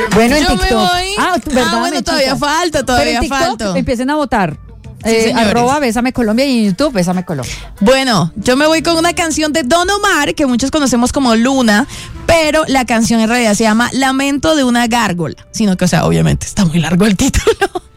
Bueno, en Yo me TikTok. voy. ¿Verdad, Bueno, Mechita? todavía falta, Pero en TikTok empiecen a votar. Sí, señores. @Bésame Colombia y en YouTube Bésame Colombia. Bueno, yo me voy con una canción de Don Omar, que muchos conocemos como Luna, pero la canción en realidad se llama Lamento de una gárgola. Sino que, o sea, obviamente está muy largo el título.